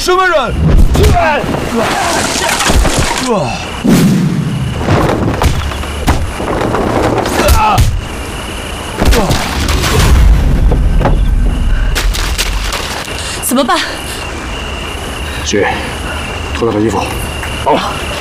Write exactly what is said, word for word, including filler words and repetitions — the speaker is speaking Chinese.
什么人？ 怎么办？ 去，脱掉他衣服。好。